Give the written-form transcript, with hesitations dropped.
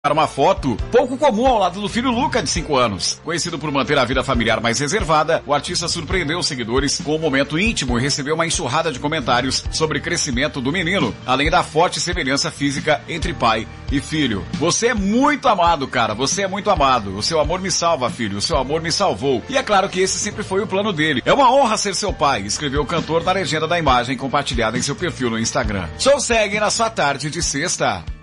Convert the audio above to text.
uma foto pouco comum ao lado do filho Luca, de 5 anos. Conhecido por manter a vida familiar mais reservada, o artista surpreendeu os seguidores com um momento íntimo e recebeu uma enxurrada de comentários sobre o crescimento do menino, além da forte semelhança física entre pai e filho. Você é muito amado, cara, você é muito amado. O seu amor me salva, filho, o seu amor me salvou. E é claro que esse sempre foi o plano dele. É uma honra ser seu pai, escreveu o cantor na legenda da imagem compartilhada em seu perfil no Instagram. Show segue na sua tarde de sexta.